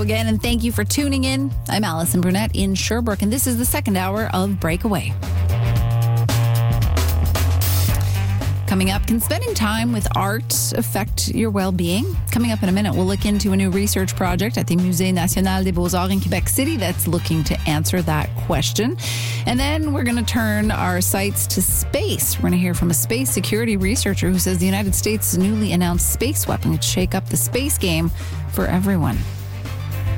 again, and thank you for tuning in. I'm Allison Brunette in Sherbrooke, and this is the second hour of Breakaway. Coming up, can spending time with art affect your well-being? Coming up in a minute, we'll look into a new research project at the Musée National des Beaux-Arts in Quebec City that's looking to answer that question. And then we're going to turn our sights to space. We're going to hear from a space security researcher who says the United States' newly announced space weapon could shake up the space game for everyone.